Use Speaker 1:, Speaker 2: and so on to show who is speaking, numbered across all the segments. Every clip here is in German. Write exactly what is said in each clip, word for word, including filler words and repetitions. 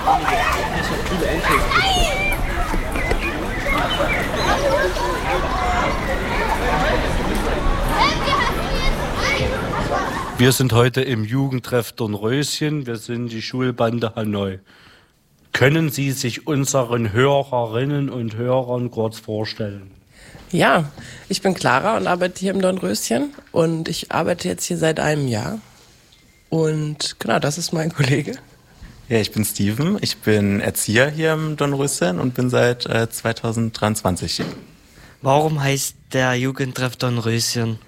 Speaker 1: Wir sind heute im Jugendtreff Dornröschen. Wir sind die Schulbande Hanoi. Können Sie sich unseren Hörerinnen und Hörern kurz vorstellen?
Speaker 2: Ja, ich bin Clara und arbeite hier im Dornröschen. Und ich arbeite jetzt hier seit einem Jahr. Und genau, das ist mein Kollege.
Speaker 3: Ja, ich bin Steven. Ich bin Erzieher hier im Dornröschen und bin seit äh, zweitausenddreiundzwanzig hier.
Speaker 4: Warum heißt der Jugendtreff Dornröschen?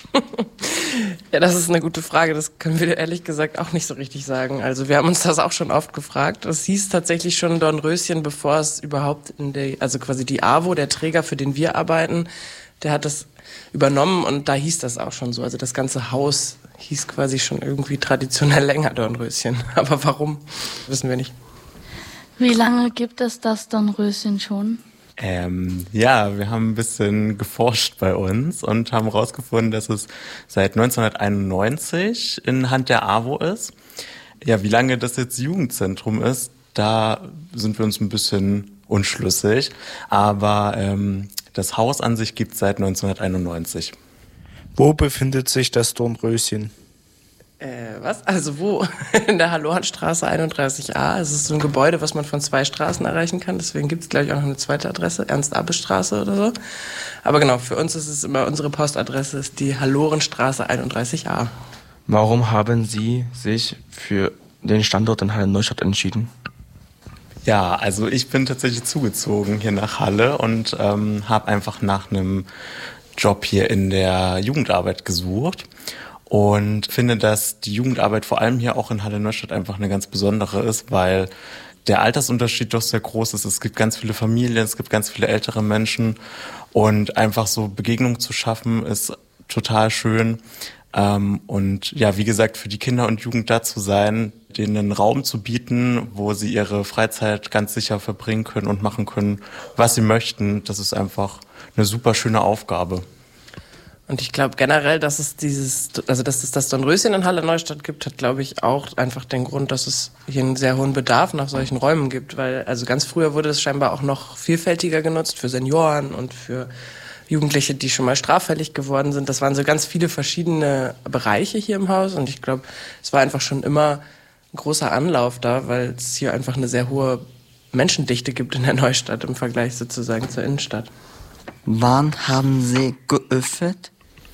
Speaker 2: Ja, das ist eine gute Frage. Das können wir ehrlich gesagt auch nicht so richtig sagen. Also wir haben uns das auch schon oft gefragt. Es hieß tatsächlich schon Dornröschen, bevor es überhaupt in der, also quasi die A W O, der Träger, für den wir arbeiten, der hat das übernommen und da hieß das auch schon so. Also das ganze Haus hieß quasi schon irgendwie traditionell länger Dornröschen. Aber warum, wissen wir nicht.
Speaker 5: Wie lange gibt es das Dornröschen schon?
Speaker 3: Ähm, ja, wir haben ein bisschen geforscht bei uns und haben herausgefunden, dass es seit neunzehnhunderteinundneunzig in Hand der A W O ist. Ja, wie lange das jetzt Jugendzentrum ist, da sind wir uns ein bisschen unschlüssig. Aber ähm, das Haus an sich gibt es seit neunzehnhunderteinundneunzig.
Speaker 6: Wo befindet sich das Dornröschen?
Speaker 2: Äh, was? Also wo? In der Hallorenstraße einunddreißig a. Es ist so ein Gebäude, was man von zwei Straßen erreichen kann. Deswegen gibt es, glaube ich, auch noch eine zweite Adresse, Ernst-Abbe-Straße oder so. Aber genau, für uns ist es immer, unsere Postadresse ist die Hallorenstraße einunddreißig a.
Speaker 6: Warum haben Sie sich für den Standort in Halle-Neustadt entschieden?
Speaker 3: Ja, also ich bin tatsächlich zugezogen hier nach Halle und ähm, habe einfach nach einem Job hier in der Jugendarbeit gesucht. Und finde, dass die Jugendarbeit vor allem hier auch in Halle-Neustadt einfach eine ganz besondere ist, weil der Altersunterschied doch sehr groß ist. Es gibt ganz viele Familien, es gibt ganz viele ältere Menschen und einfach so Begegnungen zu schaffen ist total schön. Und ja, wie gesagt, für die Kinder und Jugend da zu sein, denen einen Raum zu bieten, wo sie ihre Freizeit ganz sicher verbringen können und machen können, was sie möchten, das ist einfach eine super schöne Aufgabe.
Speaker 2: Und ich glaube generell, dass es dieses, also dass es das Dornröschen in Halle-Neustadt gibt, hat, glaube ich, auch einfach den Grund, dass es hier einen sehr hohen Bedarf nach solchen Räumen gibt. Weil also ganz früher wurde es scheinbar auch noch vielfältiger genutzt für Senioren und für Jugendliche, die schon mal straffällig geworden sind. Das waren so ganz viele verschiedene Bereiche hier im Haus. Und ich glaube, es war einfach schon immer ein großer Anlauf da, weil es hier einfach eine sehr hohe Menschendichte gibt in der Neustadt im Vergleich sozusagen zur Innenstadt.
Speaker 4: Wann haben Sie geöffnet?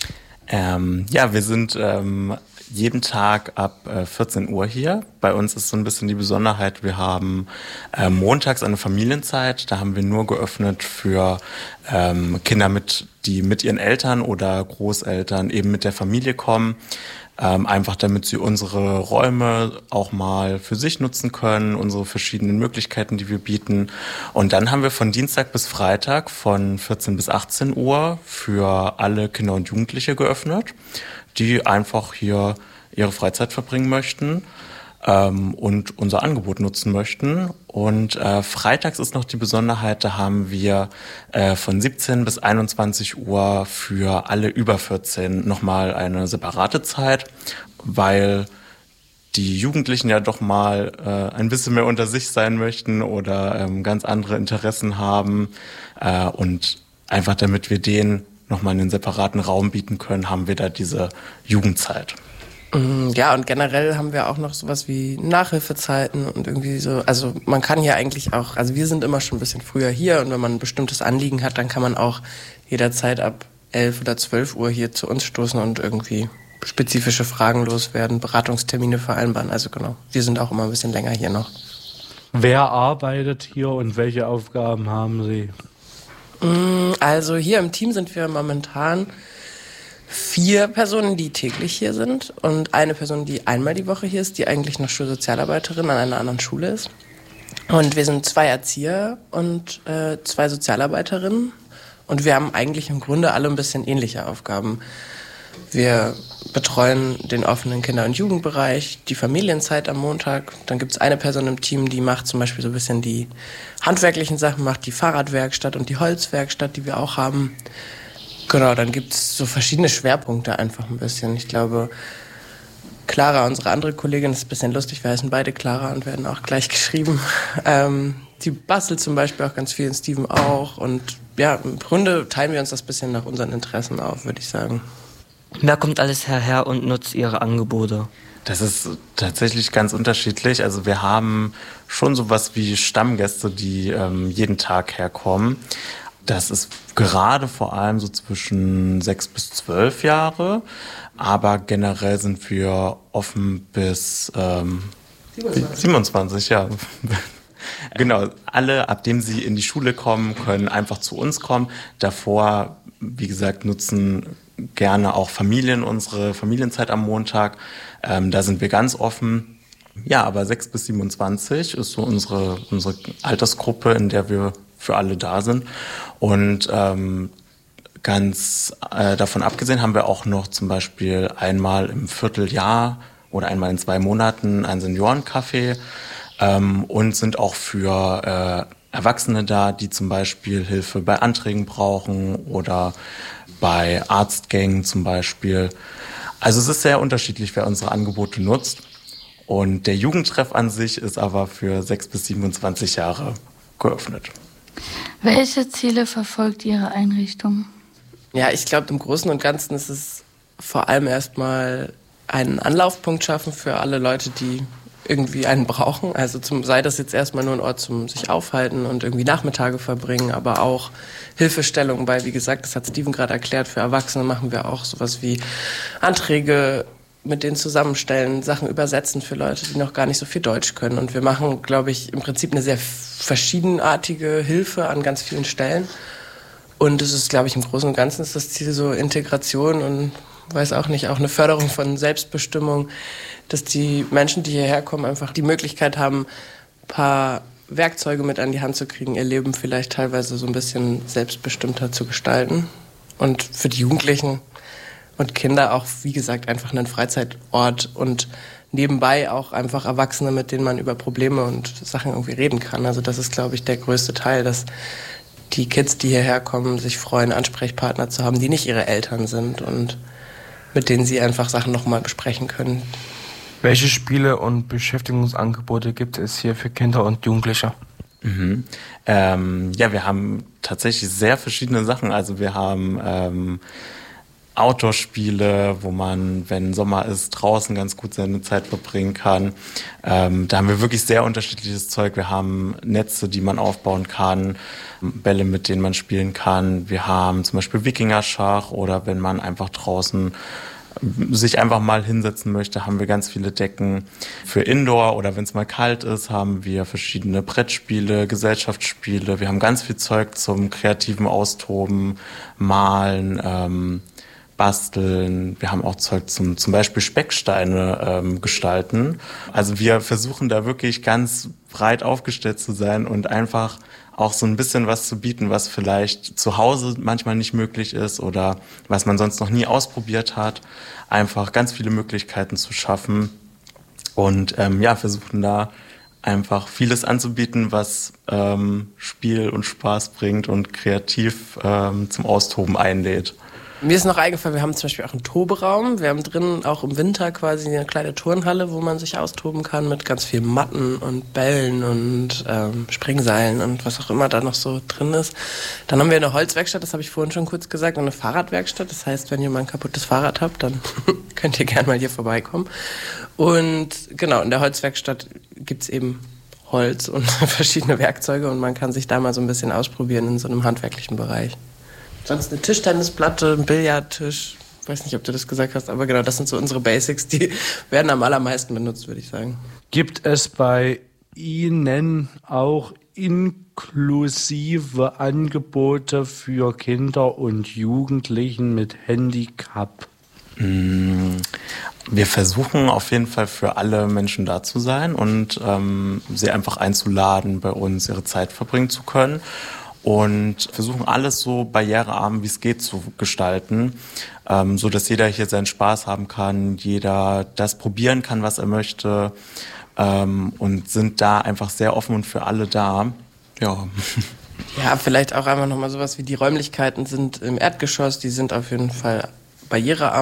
Speaker 3: Ähm, ja, wir sind ähm, jeden Tag ab äh, vierzehn Uhr hier. Bei uns ist so ein bisschen die Besonderheit, wir haben äh, montags eine Familienzeit. Da haben wir nur geöffnet für ähm, Kinder, mit, die mit ihren Eltern oder Großeltern eben mit der Familie kommen. Ähm, einfach damit sie unsere Räume auch mal für sich nutzen können, unsere verschiedenen Möglichkeiten, die wir bieten. Und dann haben wir von Dienstag bis Freitag von vierzehn bis achtzehn Uhr für alle Kinder und Jugendliche geöffnet, die einfach hier ihre Freizeit verbringen möchten ähm, und unser Angebot nutzen möchten. Und äh, freitags ist noch die Besonderheit, da haben wir äh, von siebzehn bis einundzwanzig Uhr für alle über vierzehn nochmal eine separate Zeit, weil die Jugendlichen ja doch mal äh, ein bisschen mehr unter sich sein möchten oder ähm, ganz andere Interessen haben. Äh, und einfach damit wir denen nochmal einen separaten Raum bieten können, haben wir da diese Jugendzeit.
Speaker 2: Ja, und generell haben wir auch noch sowas wie Nachhilfezeiten und irgendwie so, also man kann hier eigentlich auch, also wir sind immer schon ein bisschen früher hier und wenn man ein bestimmtes Anliegen hat, dann kann man auch jederzeit ab elf oder zwölf Uhr hier zu uns stoßen und irgendwie spezifische Fragen loswerden, Beratungstermine vereinbaren, also genau, wir sind auch immer ein bisschen länger hier noch.
Speaker 1: Wer arbeitet hier und welche Aufgaben haben Sie?
Speaker 2: Also hier im Team sind wir momentan vier Personen, die täglich hier sind und eine Person, die einmal die Woche hier ist, die eigentlich noch Schulsozialarbeiterin an einer anderen Schule ist. Und wir sind zwei Erzieher und äh, zwei Sozialarbeiterinnen und wir haben eigentlich im Grunde alle ein bisschen ähnliche Aufgaben. Wir betreuen den offenen Kinder- und Jugendbereich, die Familienzeit am Montag. Dann gibt es eine Person im Team, die macht zum Beispiel so ein bisschen die handwerklichen Sachen, macht die Fahrradwerkstatt und die Holzwerkstatt, die wir auch haben. Genau, dann gibt es so verschiedene Schwerpunkte einfach ein bisschen. Ich glaube, Clara, unsere andere Kollegin, das ist ein bisschen lustig, wir heißen beide Clara und werden auch gleich geschrieben. Ähm, die bastelt zum Beispiel auch ganz viel, und Steven auch. Und ja, im Grunde teilen wir uns das ein bisschen nach unseren Interessen auf, würde ich sagen.
Speaker 4: Wer kommt alles herher und nutzt ihre Angebote?
Speaker 3: Das ist tatsächlich ganz unterschiedlich. Also wir haben schon sowas wie Stammgäste, die ähm, jeden Tag herkommen. Das ist gerade vor allem so zwischen sechs bis zwölf Jahre. Aber generell sind wir offen bis ähm, siebenundzwanzig. siebenundzwanzig, ja. Genau, alle, ab dem sie in die Schule kommen, können einfach zu uns kommen. Davor, wie gesagt, nutzen gerne auch Familien unsere Familienzeit am Montag. Ähm, da sind wir ganz offen. Ja, aber sechs bis siebenundzwanzig ist so unsere, unsere Altersgruppe, in der wir für alle da sind. Und ähm, ganz äh, davon abgesehen haben wir auch noch zum Beispiel einmal im Vierteljahr oder einmal in zwei Monaten ein Seniorencafé ähm, und sind auch für äh, Erwachsene da, die zum Beispiel Hilfe bei Anträgen brauchen oder bei Arztgängen zum Beispiel. Also es ist sehr unterschiedlich, wer unsere Angebote nutzt. Und der Jugendtreff an sich ist aber für sechs bis siebenundzwanzig Jahre geöffnet.
Speaker 5: Welche Ziele verfolgt Ihre Einrichtung?
Speaker 2: Ja, ich glaube, im Großen und Ganzen ist es vor allem erstmal einen Anlaufpunkt schaffen für alle Leute, die irgendwie einen brauchen. Also zum, sei das jetzt erstmal nur ein Ort zum sich aufhalten und irgendwie Nachmittage verbringen, aber auch Hilfestellung bei, wie gesagt, das hat Steven gerade erklärt, für Erwachsene machen wir auch sowas wie Anträge mit denen zusammenstellen, Sachen übersetzen für Leute, die noch gar nicht so viel Deutsch können. Und wir machen, glaube ich, im Prinzip eine sehr verschiedenartige Hilfe an ganz vielen Stellen. Und es ist, glaube ich, im Großen und Ganzen ist das Ziel so Integration und, weiß auch nicht, auch eine Förderung von Selbstbestimmung, dass die Menschen, die hierher kommen, einfach die Möglichkeit haben, ein paar Werkzeuge mit an die Hand zu kriegen, ihr Leben vielleicht teilweise so ein bisschen selbstbestimmter zu gestalten. Und für die Jugendlichen und Kinder auch, wie gesagt, einfach einen Freizeitort und nebenbei auch einfach Erwachsene, mit denen man über Probleme und Sachen irgendwie reden kann. Also das ist, glaube ich, der größte Teil, dass die Kids, die hierher kommen, sich freuen, Ansprechpartner zu haben, die nicht ihre Eltern sind und mit denen sie einfach Sachen nochmal besprechen können.
Speaker 6: Welche Spiele und Beschäftigungsangebote gibt es hier für Kinder und Jugendliche?
Speaker 3: Mhm. Ähm, ja, wir haben tatsächlich sehr verschiedene Sachen. Also wir haben ähm, Outdoor-Spiele, wo man, wenn Sommer ist, draußen ganz gut seine Zeit verbringen kann. Ähm, da haben wir wirklich sehr unterschiedliches Zeug. Wir haben Netze, die man aufbauen kann, Bälle, mit denen man spielen kann. Wir haben zum Beispiel Wikingerschach oder wenn man einfach draußen sich einfach mal hinsetzen möchte, haben wir ganz viele Decken. Für Indoor oder wenn es mal kalt ist, haben wir verschiedene Brettspiele, Gesellschaftsspiele. Wir haben ganz viel Zeug zum kreativen Austoben, Malen, ähm, Basteln. Wir haben auch Zeug zum zum Beispiel Specksteine ähm, gestalten. Also wir versuchen da wirklich ganz breit aufgestellt zu sein und einfach auch so ein bisschen was zu bieten, was vielleicht zu Hause manchmal nicht möglich ist oder was man sonst noch nie ausprobiert hat. Einfach ganz viele Möglichkeiten zu schaffen und ähm, ja, versuchen da einfach vieles anzubieten, was ähm, Spiel und Spaß bringt und kreativ ähm, zum Austoben einlädt.
Speaker 2: Mir ist noch eingefallen, wir haben zum Beispiel auch einen Toberaum. Wir haben drin auch im Winter quasi eine kleine Turnhalle, wo man sich austoben kann mit ganz vielen Matten und Bällen und ähm, Springseilen und was auch immer da noch so drin ist. Dann haben wir eine Holzwerkstatt, das habe ich vorhin schon kurz gesagt, und eine Fahrradwerkstatt. Das heißt, wenn ihr mal ein kaputtes Fahrrad habt, dann könnt ihr gerne mal hier vorbeikommen. Und genau, in der Holzwerkstatt gibt's eben Holz und verschiedene Werkzeuge und man kann sich da mal so ein bisschen ausprobieren in so einem handwerklichen Bereich. Sonst eine Tischtennisplatte, ein Billardtisch. Ich weiß nicht, ob du das gesagt hast, aber genau, das sind so unsere Basics, die werden am allermeisten benutzt, würde ich sagen.
Speaker 1: Gibt es bei Ihnen auch inklusive Angebote für Kinder und Jugendlichen mit Handicap?
Speaker 3: Wir versuchen auf jeden Fall für alle Menschen da zu sein und ähm, sie einfach einzuladen, bei uns ihre Zeit verbringen zu können. Und versuchen alles so barrierearm wie es geht zu gestalten, ähm, so dass jeder hier seinen Spaß haben kann, jeder das probieren kann, was er möchte, ähm, und sind da einfach sehr offen und für alle da. Ja.
Speaker 2: Ja, vielleicht auch einfach nochmal sowas wie die Räumlichkeiten sind im Erdgeschoss, die sind auf jeden Fall barrierearm.